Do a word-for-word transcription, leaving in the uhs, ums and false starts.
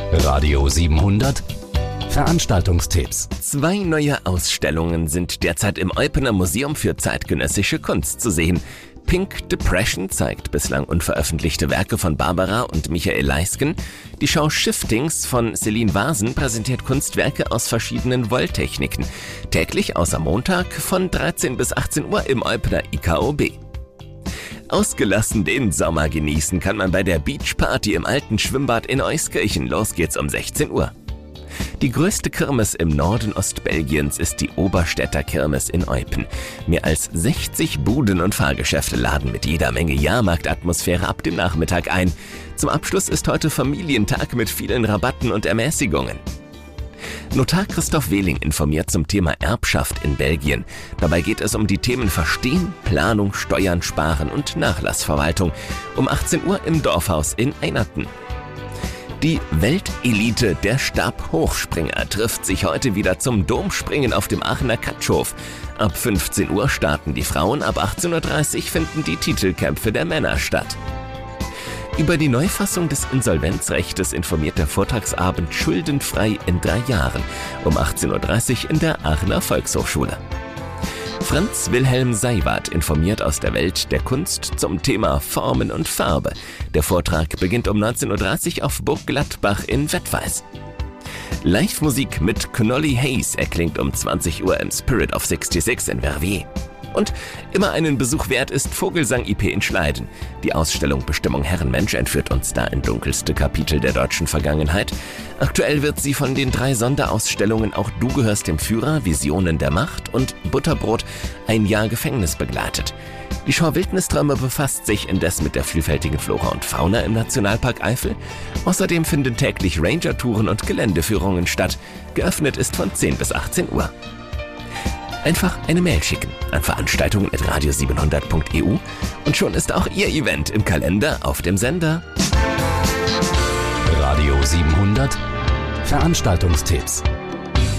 Radio siebenhundert Veranstaltungstipps. Zwei neue Ausstellungen sind derzeit im Eupener Museum für zeitgenössische Kunst zu sehen. Pink Depression zeigt bislang unveröffentlichte Werke von Barbara und Michael Leisken. Die Schau Shiftings von Celine Vasen präsentiert Kunstwerke aus verschiedenen Wolltechniken. Täglich außer Montag von dreizehn bis achtzehn Uhr im Eupener I K O B. Ausgelassen den Sommer genießen kann man bei der Beachparty im alten Schwimmbad in Euskirchen. Los geht's um sechzehn Uhr. Die größte Kirmes im Norden Ostbelgiens ist die Oberstädter Kirmes in Eupen. Mehr als sechzig Buden und Fahrgeschäfte laden mit jeder Menge Jahrmarktatmosphäre ab dem Nachmittag ein. Zum Abschluss ist heute Familientag mit vielen Rabatten und Ermäßigungen. Notar Christoph Wehling informiert zum Thema Erbschaft in Belgien. Dabei geht es um die Themen Verstehen, Planung, Steuern, Sparen und Nachlassverwaltung. Um achtzehn Uhr im Dorfhaus in Einerten. Die Weltelite der Stabhochspringer trifft sich heute wieder zum Domspringen auf dem Aachener Katschhof. Ab fünfzehn Uhr starten die Frauen, ab achtzehn Uhr dreißig finden die Titelkämpfe der Männer statt. Über die Neufassung des Insolvenzrechtes informiert der Vortragsabend Schuldenfrei in drei Jahren um achtzehn Uhr dreißig in der Aachener Volkshochschule. Franz Wilhelm Seiwart informiert aus der Welt der Kunst zum Thema Formen und Farbe. Der Vortrag beginnt um neunzehn Uhr dreißig auf Burg Gladbach in Wettweis. Live-Musik mit Knolly Hayes erklingt um zwanzig Uhr im Spirit of sechsundsechzig in Verviers. Und immer einen Besuch wert ist Vogelsang I P in Schleiden. Die Ausstellung Bestimmung Herrenmensch entführt uns da in dunkelste Kapitel der deutschen Vergangenheit. Aktuell wird sie von den drei Sonderausstellungen Auch du gehörst dem Führer, Visionen der Macht und Butterbrot ein Jahr Gefängnis begleitet. Die Schau Wildnisträume befasst sich indes mit der vielfältigen Flora und Fauna im Nationalpark Eifel. Außerdem finden täglich Ranger-Touren und Geländeführungen statt. Geöffnet ist von zehn bis achtzehn Uhr. Einfach eine Mail schicken an veranstaltungen at radio siebenhundert punkt e u und schon ist auch Ihr Event im Kalender auf dem Sender. Radio siebenhundert Veranstaltungstipps.